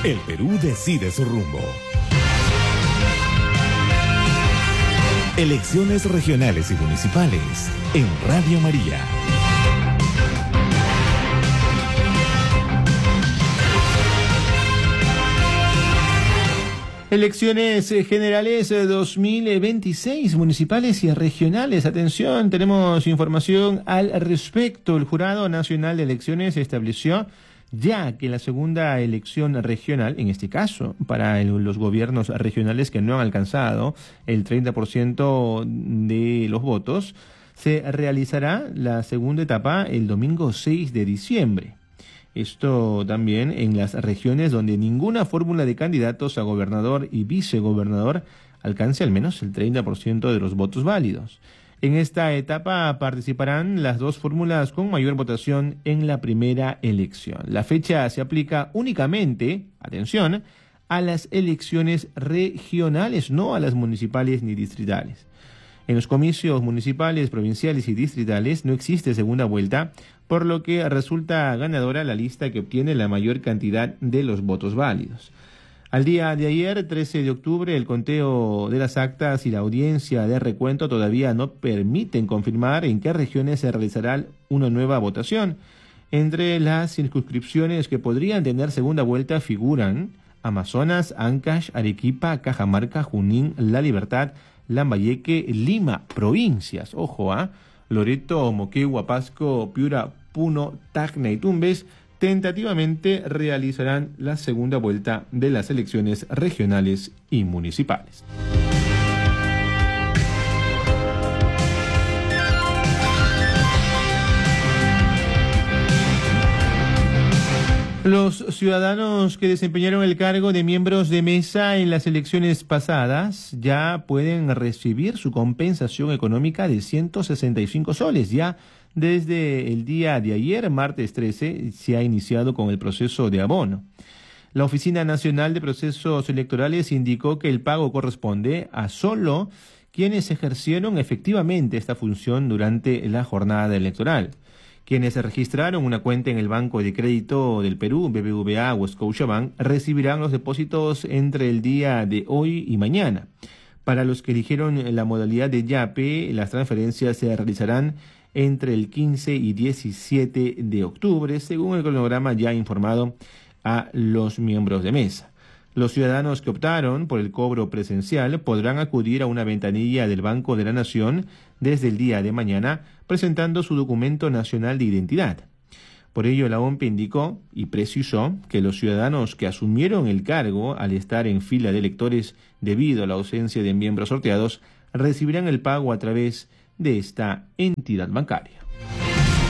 El Perú decide su rumbo. Elecciones regionales y municipales en Radio María. Elecciones generales 2026, municipales y regionales. Atención, tenemos información al respecto. El Jurado Nacional de Elecciones estableció ya que la segunda elección regional, en este caso, para los gobiernos regionales que no han alcanzado el 30% de los votos, se realizará la segunda etapa el domingo 6 de diciembre. Esto también en las regiones donde ninguna fórmula de candidatos a gobernador y vicegobernador alcance al menos el 30% de los votos válidos. En esta etapa participarán las dos fórmulas con mayor votación en la primera elección. La fecha se aplica únicamente, atención, a las elecciones regionales, no a las municipales ni distritales. En los comicios municipales, provinciales y distritales no existe segunda vuelta, por lo que resulta ganadora la lista que obtiene la mayor cantidad de los votos válidos. Al día de ayer, 13 de octubre, el conteo de las actas y la audiencia de recuento todavía no permiten confirmar en qué regiones se realizará una nueva votación. Entre las circunscripciones que podrían tener segunda vuelta figuran Amazonas, Ancash, Arequipa, Cajamarca, Junín, La Libertad, Lambayeque, Lima, provincias, ojo, Loreto, Moquegua, Pasco, Piura, Puno, Tacna y Tumbes, tentativamente realizarán la segunda vuelta de las elecciones regionales y municipales. Los ciudadanos que desempeñaron el cargo de miembros de mesa en las elecciones pasadas ya pueden recibir su compensación económica de 165 soles. Ya desde el día de ayer, martes 13, se ha iniciado con el proceso de abono. La Oficina Nacional de Procesos Electorales indicó que el pago corresponde a solo quienes ejercieron efectivamente esta función durante la jornada electoral. Quienes registraron una cuenta en el Banco de Crédito del Perú, BBVA o Scotiabank, recibirán los depósitos entre el día de hoy y mañana. Para los que eligieron la modalidad de Yape, las transferencias se realizarán entre el 15 y 17 de octubre, según el cronograma ya informado a los miembros de mesa. Los ciudadanos que optaron por el cobro presencial podrán acudir a una ventanilla del Banco de la Nación desde el día de mañana, presentando su documento nacional de identidad. Por ello, la OMPE indicó y precisó que los ciudadanos que asumieron el cargo al estar en fila de electores debido a la ausencia de miembros sorteados recibirán el pago a través de esta entidad bancaria.